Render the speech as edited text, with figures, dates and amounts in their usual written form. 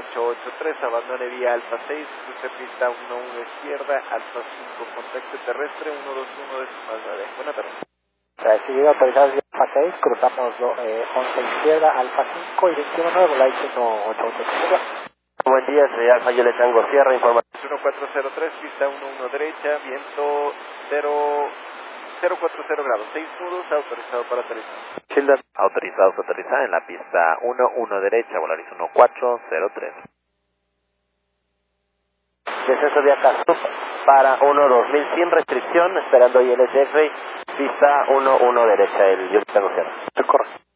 883, abandone vía Alfa 6, cruce pista 11 izquierda, Alfa 5, contacto terrestre 121 decimal 9. Buenas tardes. Recibido autorizado vía Alfa 6, cruzamos 11 izquierda, Alfa 5 y 21 9, la 188. Buen día, soy Alfa Yole Tango Sierra, información. 1403, pista 11 derecha, viento 040 grados, 6 nudos, autorizado para aterrizar. Childan, autorizados a aterrizar en la pista 11 derecha, Volaris 1403. Descenso de Acasuf para 12000 sin restricción, esperando ILSF, pista 11 derecha, el Yole Tango Sierra. Se corre.